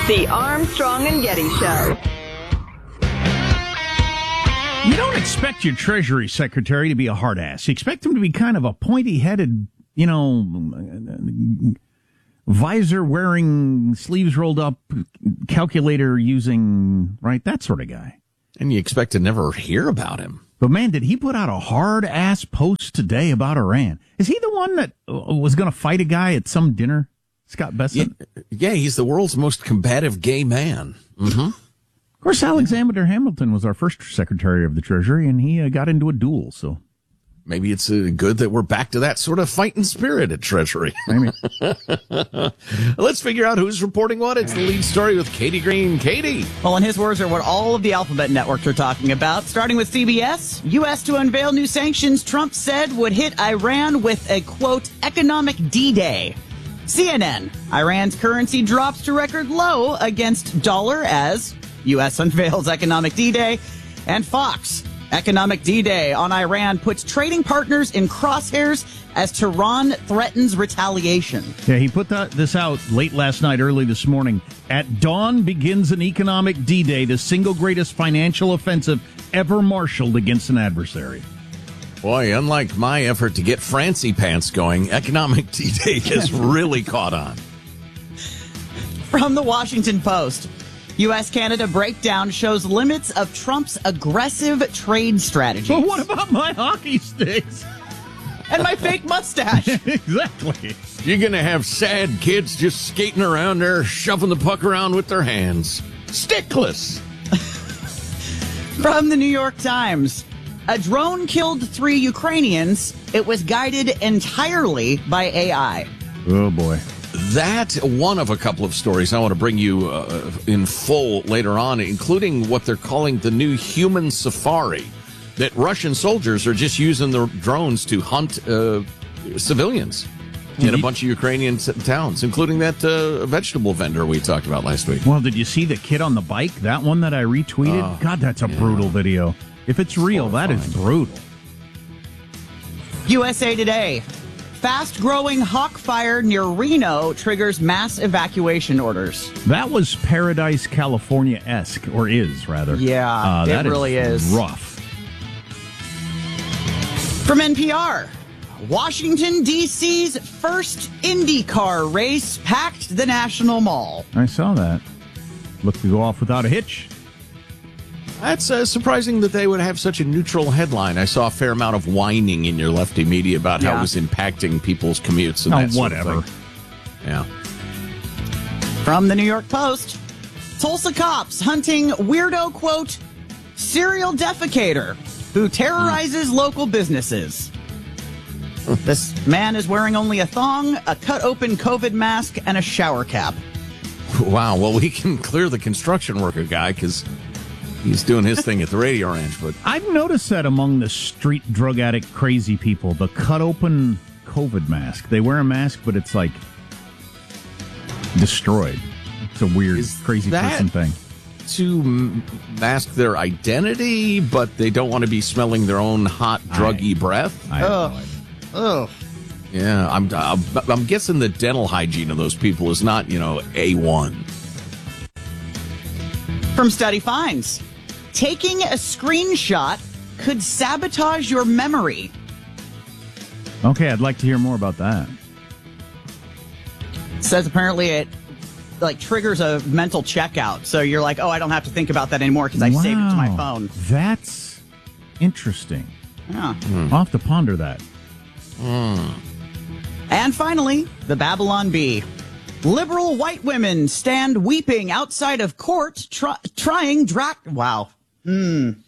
The Armstrong and Getty Show. You don't expect your Treasury Secretary to be a hard ass. You expect him to be kind of a pointy-headed, visor-wearing, sleeves-rolled-up, calculator-using, right, that sort of guy. And you expect to never hear about him. But, man, did he put out a hard-ass post today about Iran? Is he the one that was going to fight a guy at some dinner? Scott Bessent? Yeah, he's the world's most combative gay man. Mm-hmm. Of course, Alexander Hamilton was our first Secretary of the Treasury, and he got into a duel, so... Maybe it's good that we're back to that sort of fighting spirit at Treasury. Maybe. Let's figure out who's reporting what. It's the lead story with Katie Green. Katie. Well, and his words are what all of the alphabet networks are talking about. Starting with CBS, U.S. to unveil new sanctions Trump said would hit Iran with a, quote, economic D-Day. CNN, Iran's currency drops to record low against dollar as U.S. unveils economic D-Day. And Fox, economic D-Day on Iran puts trading partners in crosshairs as Tehran threatens retaliation. Yeah, he put this out late last night, early this morning. At dawn begins an economic D-Day, the single greatest financial offensive ever marshaled against an adversary. Boy, unlike my effort to get Francie Pants going, economic D-Day has really caught on. From the Washington Post, U.S.-Canada breakdown shows limits of Trump's aggressive trade strategy. But what about my hockey sticks? And my fake mustache. Exactly. You're going to have sad kids just skating around there, shoving the puck around with their hands. Stickless. From the New York Times, a drone killed 3 Ukrainians. It was guided entirely by AI. Oh, boy. That one of a couple of stories I want to bring you in full later on, including what they're calling the new human safari, that Russian soldiers are just using the drones to hunt civilians in a bunch of Ukrainian towns, including that vegetable vendor we talked about last week. Well, did you see the kid on the bike? That one that I retweeted? God, that's a brutal video. If it's real, that is brutal. USA Today. Fast-growing hawk fire near Reno triggers mass evacuation orders. That was Paradise, California-esque, or is, rather. Yeah, it really is. Rough. From NPR, Washington, D.C.'s first IndyCar race packed the National Mall. I saw that. Looked to go off without a hitch. That's surprising that they would have such a neutral headline. I saw a fair amount of whining in your lefty media about how it was impacting people's commutes and that sort of thing. Yeah. From the New York Post, Tulsa cops hunting weirdo, quote, serial defecator who terrorizes local businesses. This man is wearing only a thong, a cut-open COVID mask, and a shower cap. Wow. Well, we can clear the construction worker guy because he's doing his thing at the Radio Ranch. But I've noticed that among the street drug addict crazy people, the cut-open COVID mask. They wear a mask, but it's like destroyed. It's a weird, crazy person thing. To mask their identity, but they don't want to be smelling their own hot, druggy breath. Oh. Yeah, I'm guessing the dental hygiene of those people is not, A1. From Study Finds, taking a screenshot could sabotage your memory. Okay, I'd like to hear more about that. It says apparently it triggers a mental checkout. So you're like, oh, I don't have to think about that anymore because I saved it to my phone. That's interesting. Yeah. I'll have to ponder that. And finally, the Babylon Bee. Liberal white women stand weeping outside of court trying Wow. Now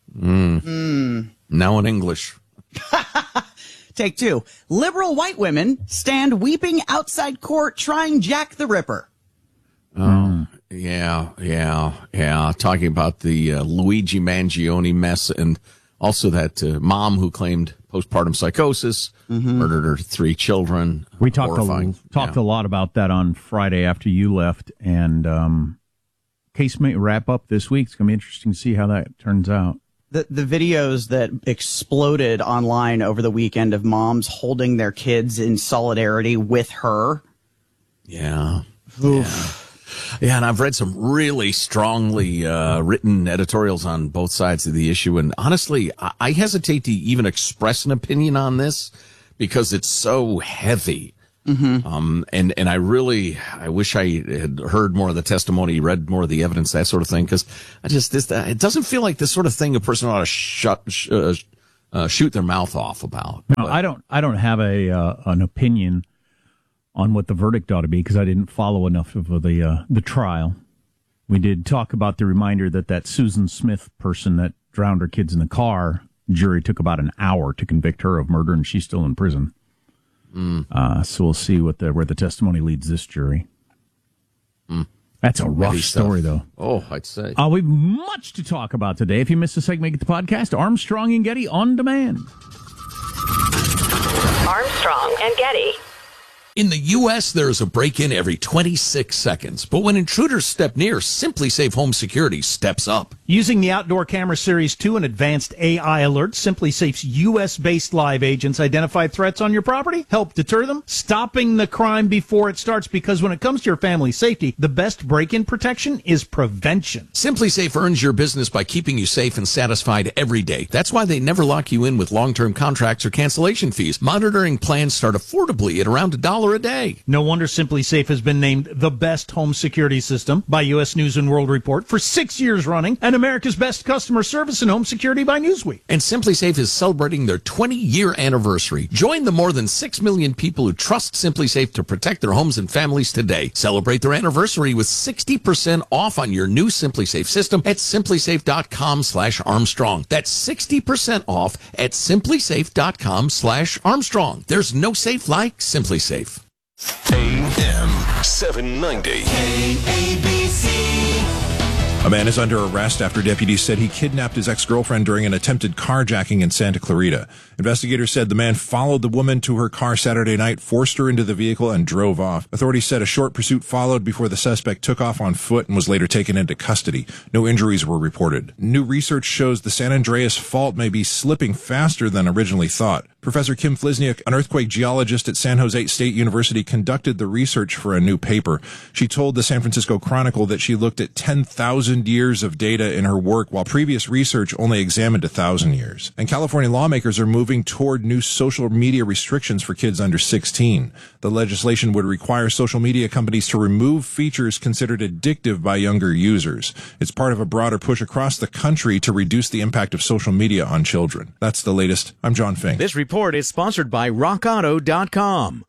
in English. Take 2. Liberal white women stand weeping outside court trying Jack the Ripper. Oh, yeah. Talking about the Luigi Mangione mess and also that mom who claimed postpartum psychosis, murdered her 3 children. We talked a lot about that on Friday after you left, and case may wrap up this week. It's going to be interesting to see how that turns out. The videos that exploded online over the weekend of moms holding their kids in solidarity with her. Yeah. Oof. Yeah, and I've read some really strongly written editorials on both sides of the issue. And honestly, I hesitate to even express an opinion on this because it's so heavy. Mm-hmm. And I wish I had heard more of the testimony, read more of the evidence, that sort of thing. Because it doesn't feel like this sort of thing a person ought to shoot their mouth off about. No, I don't have an opinion on what the verdict ought to be because I didn't follow enough of the trial. We did talk about the reminder that Susan Smith person that drowned her kids in the car, jury took about an hour to convict her of murder, and she's still in prison. So we'll see where the testimony leads this jury. That's a rough story, though. Oh, I'd say. We've much to talk about today. If you missed a segment, get the podcast, Armstrong and Getty on demand. Armstrong and Getty. In the U.S., there is a break-in every 26 seconds. But when intruders step near, SimpliSafe Home Security steps up. Using the Outdoor Camera Series 2 and advanced AI alerts, SimpliSafe's U.S.-based live agents identify threats on your property, help deter them, stopping the crime before it starts. Because when it comes to your family's safety, the best break-in protection is prevention. SimpliSafe earns your business by keeping you safe and satisfied every day. That's why they never lock you in with long-term contracts or cancellation fees. Monitoring plans start affordably at around $1 a day. No wonder SimpliSafe has been named the best home security system by U.S. News and World Report for 6 years running, and America's best customer service in home security by Newsweek. And SimpliSafe is celebrating their 20-year anniversary. Join the more than 6 million people who trust SimpliSafe to protect their homes and families today. Celebrate their anniversary with 60% off on your new SimpliSafe system at simplisafe.com/Armstrong. That's 60% off at simplisafe.com/Armstrong. There's no safe like SimpliSafe. AM 790. KABC. A man is under arrest after deputies said he kidnapped his ex-girlfriend during an attempted carjacking in Santa Clarita. Investigators said the man followed the woman to her car Saturday night, forced her into the vehicle, and drove off. Authorities said a short pursuit followed before the suspect took off on foot and was later taken into custody. No injuries were reported. New research shows the San Andreas Fault may be slipping faster than originally thought. Professor Kim Flisniak, an earthquake geologist at San Jose State University, conducted the research for a new paper. She told the San Francisco Chronicle that she looked at 10,000 years of data in her work, while previous research only examined 1,000 years. And California lawmakers are moving toward new social media restrictions for kids under 16. The legislation would require social media companies to remove features considered addictive by younger users. It's part of a broader push across the country to reduce the impact of social media on children. That's the latest. I'm John Fink. This report is sponsored by RockAuto.com.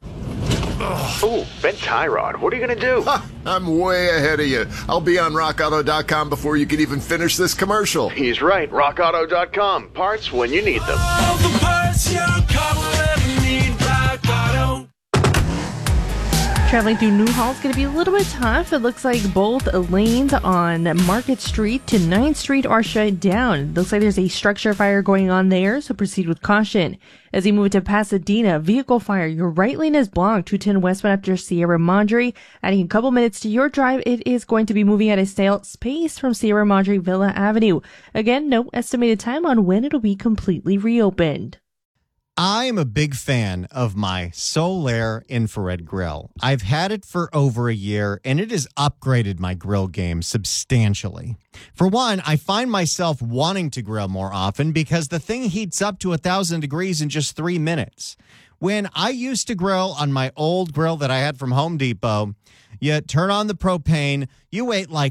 Oh, Ben Tyrod, what are you going to do? I'm way ahead of you. I'll be on RockAuto.com before you can even finish this commercial. He's right. RockAuto.com. Parts when you need them. All the parts your car will ever need. Rock Auto. Traveling through Newhall is going to be a little bit tough. It looks like both lanes on Market Street to 9th Street are shut down. It looks like there's a structure fire going on there, so proceed with caution. As you move to Pasadena, vehicle fire. Your right lane is blocked, 210 westbound after Sierra Madre. Adding a couple minutes to your drive, it is going to be moving at a stale pace from Sierra Madre Villa Avenue. Again, no estimated time on when it'll be completely reopened. I am a big fan of my Solaire infrared grill. I've had it for over a year, and it has upgraded my grill game substantially. For one, I find myself wanting to grill more often because the thing heats up to 1,000 degrees in just 3 minutes. When I used to grill on my old grill that I had from Home Depot, you turn on the propane, you wait like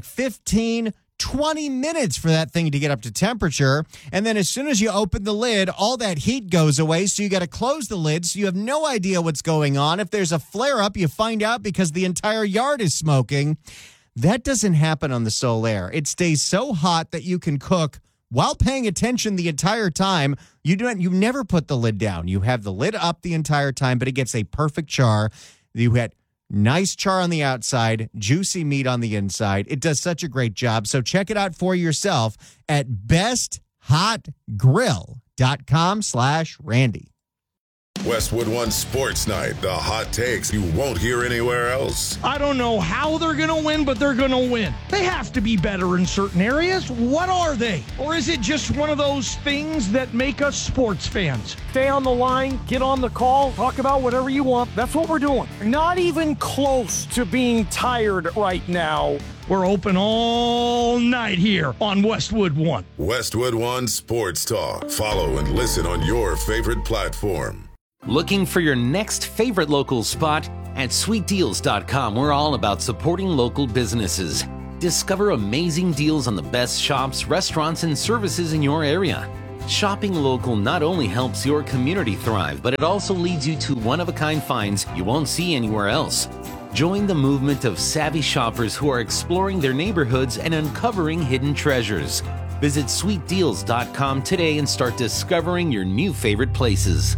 20 minutes for that thing to get up to temperature. And then as soon as you open the lid, all that heat goes away. So you got to close the lid. So you have no idea what's going on. If there's a flare up, you find out because the entire yard is smoking. That doesn't happen on the Solaire. It stays so hot that you can cook while paying attention the entire time. You never put the lid down. You have the lid up the entire time, but it gets a perfect char. You had nice char on the outside, juicy meat on the inside. It does such a great job. So check it out for yourself at besthotgrill.com/Randy. Westwood One Sports Night, the hot takes you won't hear anywhere else. I don't know how they're going to win, but they're going to win. They have to be better in certain areas. What are they? Or is it just one of those things that make us sports fans? Stay on the line, get on the call, talk about whatever you want. That's what we're doing. Not even close to being tired right now. We're open all night here on Westwood One. Westwood One Sports Talk. Follow and listen on your favorite platform. Looking for your next favorite local spot? At sweetdeals.com, we're all about supporting local businesses. Discover amazing deals on the best shops, restaurants, and services in your area. Shopping local not only helps your community thrive, but it also leads you to one-of-a-kind finds you won't see anywhere else. Join the movement of savvy shoppers who are exploring their neighborhoods and uncovering hidden treasures. Visit sweetdeals.com today and start discovering your new favorite places.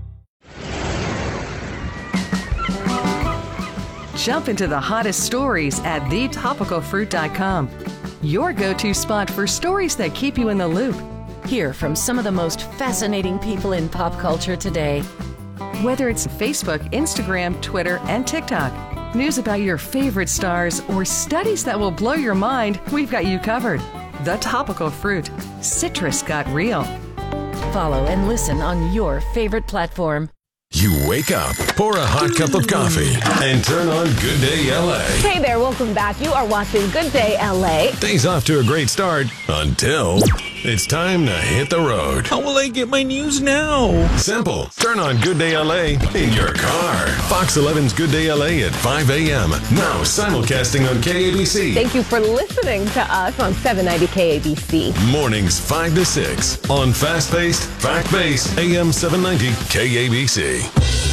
Jump into the hottest stories at thetopicalfruit.com. Your go-to spot for stories that keep you in the loop. Hear from some of the most fascinating people in pop culture today. Whether it's Facebook, Instagram, Twitter, and TikTok, news about your favorite stars, or studies that will blow your mind, we've got you covered. The Topical Fruit. Citrus got real. Follow and listen on your favorite platform. You wake up, pour a hot cup of coffee, and turn on Good Day LA. Hey there, welcome back. You are watching Good Day LA. Day's off to a great start until it's time to hit the road. How will I get my news now? Simple. Turn on Good Day LA in your car. Fox 11's Good Day LA at 5 a.m. Now simulcasting on KABC. Thank you for listening to us on 790 KABC. Mornings 5 to 6 on fast-paced, fact-based AM 790 KABC.